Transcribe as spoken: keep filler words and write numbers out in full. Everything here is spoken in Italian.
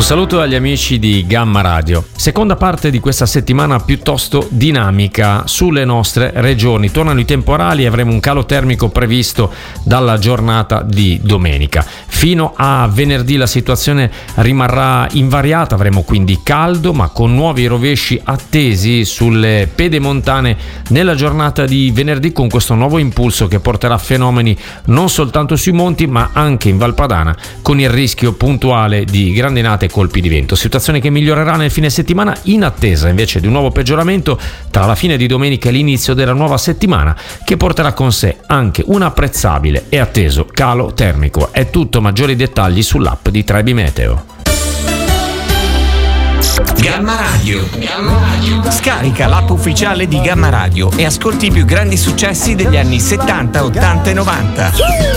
saluto agli amici di Gamma Radio. Seconda parte di questa settimana piuttosto dinamica sulle nostre regioni. Tornano i temporali e avremo un calo termico previsto dalla giornata di domenica. Fino a venerdì la situazione rimarrà invariata, avremo quindi caldo ma con nuovi rovesci attesi sulle pedemontane nella giornata di venerdì, con questo nuovo impulso che porterà fenomeni non soltanto sui monti ma anche in Valpadana, con il rischio puntuale di grandinate e colpi di vento. Situazione che migliorerà nel fine settimana in attesa invece di un nuovo peggioramento tra la fine di domenica e l'inizio della nuova settimana, che porterà con sé anche un apprezzabile e atteso calo termico. È tutto, maggiori dettagli sull'app di Trebi Meteo. Gamma Radio. Gamma Radio. Scarica l'app ufficiale di Gamma Radio e ascolti i più grandi successi degli anni settanta, ottanta e novanta.